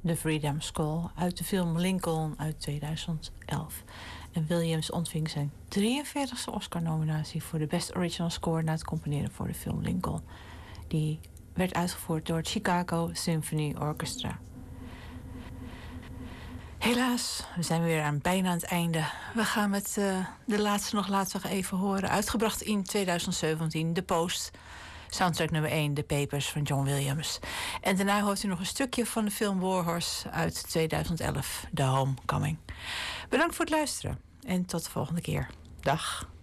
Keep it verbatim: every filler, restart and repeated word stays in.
The Freedom Score uit de film Lincoln uit tweeduizend elf. En Williams ontving zijn drieënveertigste Oscar-nominatie voor de Best Original Score na het componeren voor de film Lincoln. Die werd uitgevoerd door het Chicago Symphony Orchestra. Helaas, we zijn weer aan bijna aan het einde. We gaan met uh, de laatste nog laatst nog even horen. Uitgebracht in tweeduizend zeventien, The Post. Soundtrack nummer één, The Papers van John Williams. En daarna hoort u nog een stukje van de film Warhorse uit tweeduizend elf, The Homecoming. Bedankt voor het luisteren en tot de volgende keer. Dag.